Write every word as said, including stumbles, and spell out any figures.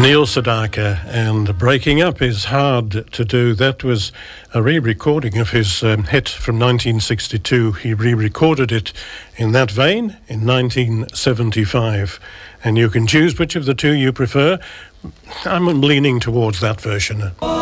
Neil Sedaka, and Breaking Up is hard to do. That was a re-recording of his um, hit from nineteen sixty-two. He re-recorded it in that vein in nineteen seventy-five. And you can choose which of the two you prefer. I'm leaning towards that version.